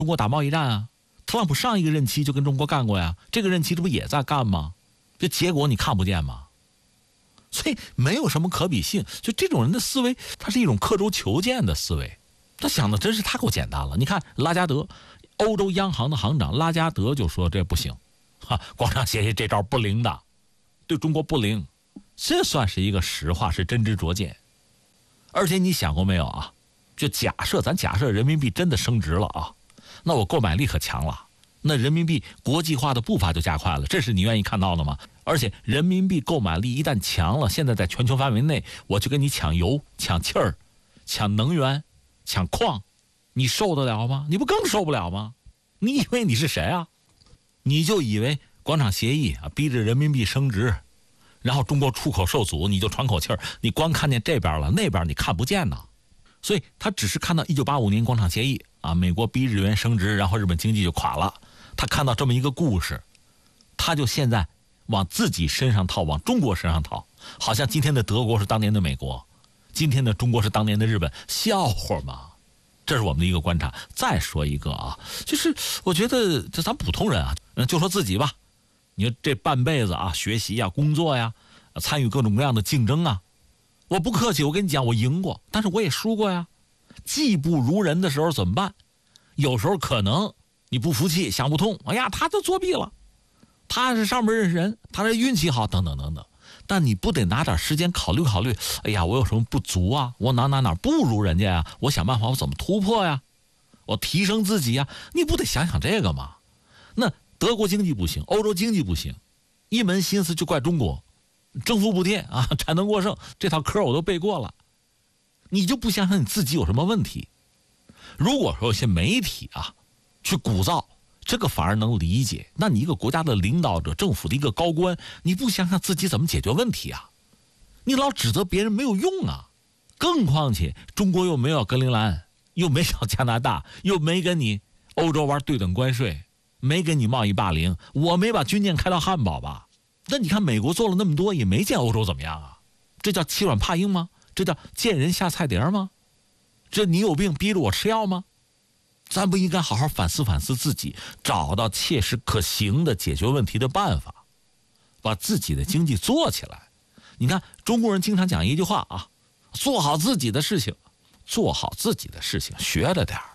中国打贸易战啊，特朗普上一个任期就跟中国干过呀，这个任期这不也在干吗？这结果你看不见吗？所以没有什么可比性。就这种人的思维，他是一种刻舟求剑的思维，他想的真是太够简单了。你看拉加德，欧洲央行的行长拉加德就说这不行，广场协议这招不灵的，对中国不灵。这算是一个实话，是真知灼见。而且你想过没有啊？就咱假设人民币真的升值了啊，那我购买力可强了，那人民币国际化的步伐就加快了，这是你愿意看到的吗？而且人民币购买力一旦强了，现在在全球范围内，我就跟你抢油、抢气儿、抢能源、抢矿，你受得了吗？你不更受不了吗？你以为你是谁啊？你就以为广场协议啊，逼着人民币升值，然后中国出口受阻，你就喘口气儿，你光看见这边了，那边你看不见呢。所以他只是看到1985年广场协议啊，美国逼日元升值，然后日本经济就垮了。他看到这么一个故事，他就现在往自己身上套，往中国身上套，好像今天的德国是当年的美国，今天的中国是当年的日本，笑话吗？这是我们的一个观察。再说一个啊，就是我觉得这咱普通人啊，就说自己吧，你说这半辈子啊，学习啊，工作呀，参与各种各样的竞争啊，我不客气，我跟你讲，我赢过，但是我也输过呀。技不如人的时候怎么办？有时候可能你不服气，想不通，哎呀，他就作弊了，他是上面认识人，他是运气好，等等等等。但你不得拿点时间考虑考虑，哎呀，我有什么不足啊？我哪不如人家呀？我想办法，我怎么突破呀？我提升自己呀？你不得想想这个吗？那德国经济不行，欧洲经济不行，一门心思就怪中国，政府补贴啊，产能过剩，这套嗑我都背过了。你就不想想你自己有什么问题？如果说有些媒体啊去鼓噪，这个反而能理解。那你一个国家的领导者，政府的一个高官，你不想想自己怎么解决问题啊？你老指责别人没有用啊。更况且中国又没有格陵兰，又没找加拿大，又没跟你欧洲玩对等关税，没跟你贸易霸凌，我没把军舰开到汉堡吧？那你看美国做了那么多，也没见欧洲怎么样啊？这叫欺软怕硬吗？这叫见人下菜碟吗？这你有病逼着我吃药吗？咱不应该好好反思反思自己，找到切实可行的解决问题的办法，把自己的经济做起来。你看中国人经常讲一句话啊，做好自己的事情，做好自己的事情，学着点儿。